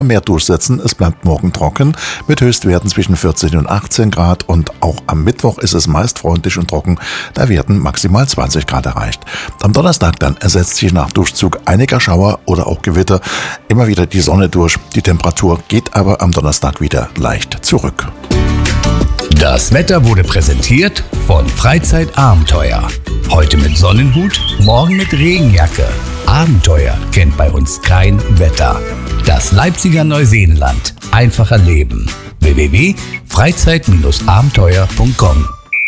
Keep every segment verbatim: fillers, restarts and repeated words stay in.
mehr durchsetzen. Es bleibt morgen trocken mit Höchstwerten zwischen vierzehn und achtzehn Grad und auch am Mittwoch ist es meist freundlich und trocken. Da werden maximal zwanzig Grad erreicht. Am Donnerstag dann ersetzt sich nach Durchzug einiger Schauer oder auch Gewitter immer wieder die Sonne durch. Die Temperatur geht aber am Donnerstag wieder leicht zurück. Das Wetter wurde präsentiert von Freizeitabenteuer. Heute mit Sonnenhut, morgen mit Regenjacke. Abenteuer kennt bei uns kein Wetter. Das Leipziger Neuseenland. Einfacher Leben. w w w punkt freizeit abenteuer punkt com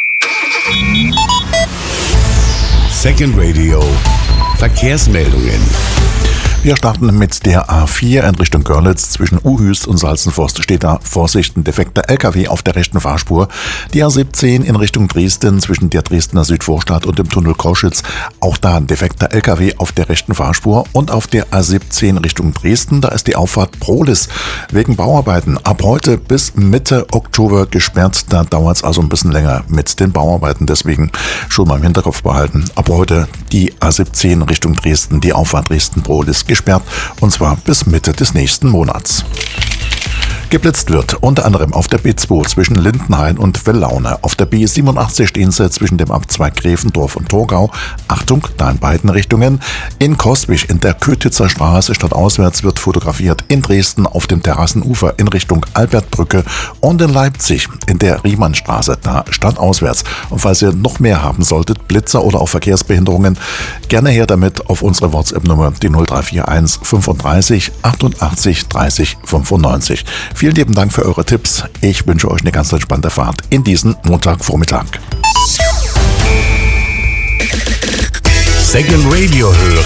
Second Radio. Verkehrsmeldungen. Wir starten mit der A vier in Richtung Görlitz. Zwischen Uhüst und Salzenforst steht da Vorsicht, ein defekter L K W auf der rechten Fahrspur. Die A siebzehn in Richtung Dresden zwischen der Dresdner Südvorstadt und dem Tunnel Koschitz. Auch da ein defekter L K W auf der rechten Fahrspur. Und auf der A siebzehn Richtung Dresden, da ist die Auffahrt Prohlis wegen Bauarbeiten ab heute bis Mitte Oktober gesperrt. Da dauert es also ein bisschen länger mit den Bauarbeiten. Deswegen schon mal im Hinterkopf behalten. Ab heute die A siebzehn Richtung Dresden, die Auffahrt Dresden-Prohlis gesperrt und zwar bis Mitte des nächsten Monats. Geblitzt wird unter anderem auf der B zwei zwischen Lindenhain und Wellaune. Auf der B siebenundachtzig stehen sie zwischen dem Abzweig Gräfendorf und Torgau. Achtung, da in beiden Richtungen. In Coswig in der Kötitzer Straße stadtauswärts wird fotografiert. In Dresden auf dem Terrassenufer in Richtung Albertbrücke und in Leipzig in der Riemannstraße, da stadtauswärts. Und falls ihr noch mehr haben solltet, Blitzer oder auch Verkehrsbehinderungen, gerne her damit auf unsere WhatsApp-Nummer, die null drei vier eins fünfunddreißig achtundachtzig dreißig fünfundneunzig. Vielen lieben Dank für eure Tipps. Ich wünsche euch eine ganz entspannte Fahrt in diesen Montagvormittag. Second Radio hören.